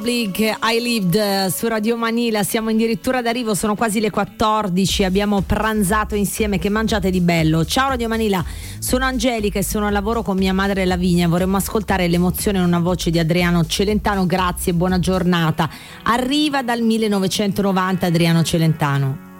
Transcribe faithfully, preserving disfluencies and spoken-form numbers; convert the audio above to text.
I Lived su Radio Manila, siamo addirittura d'arrivo, sono quasi le quattordici, abbiamo pranzato insieme, che mangiate di bello? Ciao Radio Manila, sono Angelica e sono al lavoro con mia madre Lavinia, vorremmo ascoltare l'emozione in una voce di Adriano Celentano, grazie, buona giornata. Arriva dal millenovecentonovanta Adriano Celentano.